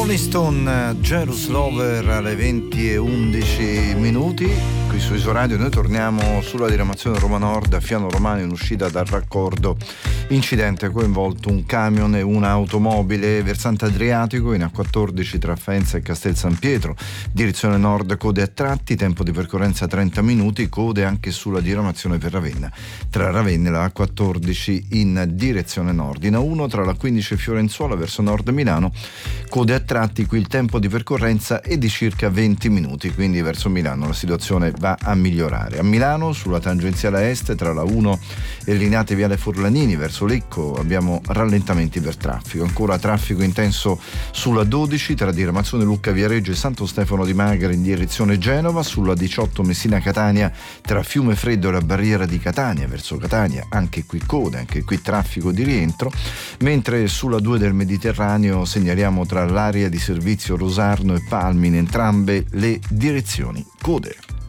Rolling Stone, Jealous Lover alle 20:11. Qui su Isoradio noi torniamo sulla diramazione Roma Nord a Fiano Romano in uscita dal raccordo. Incidente coinvolto un camion e un'automobile, versante Adriatico in A14 tra Faenza e Castel San Pietro, direzione nord, code a tratti, tempo di percorrenza 30 minuti, code anche sulla diramazione per Ravenna, tra Ravenna e la A14 in direzione nord. In A1 tra la 15 e Fiorenzuola verso nord Milano, code a tratti, qui il tempo di percorrenza è di circa 20 minuti, quindi verso Milano la situazione va a migliorare. A Milano sulla tangenziale est tra la 1 e Linate Viale Forlanini verso Lecco abbiamo rallentamenti per traffico, ancora traffico intenso sulla 12 tra diramazione Lucca Viareggio e Santo Stefano di Magra in direzione Genova, sulla 18 Messina Catania tra Fiume Freddo e la barriera di Catania verso Catania, anche qui coda, anche qui traffico di rientro, mentre sulla 2 del Mediterraneo segnaliamo tra l'area di servizio Rosarno e Palmi in entrambe le direzioni code.